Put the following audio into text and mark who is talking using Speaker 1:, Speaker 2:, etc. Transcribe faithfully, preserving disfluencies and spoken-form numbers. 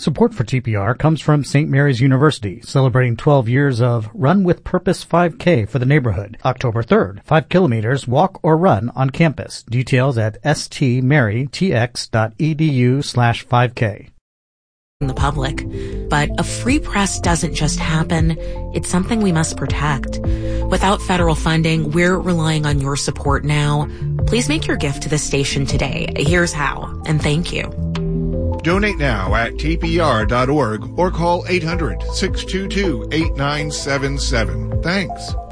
Speaker 1: Support for T P R comes from Saint Mary's University, celebrating twelve years of Run with Purpose five K for the neighborhood. October third, five kilometers, walk or run on campus. Details at stmarytx.edu slash 5K.
Speaker 2: The public. But a free press doesn't just happen. It's something we must protect. Without federal funding, we're relying on your support now. Please make your gift to the station today. Here's how, and thank you.
Speaker 3: Donate now at T P R dot org or call eight hundred, six two two, eight nine seven seven. Thanks.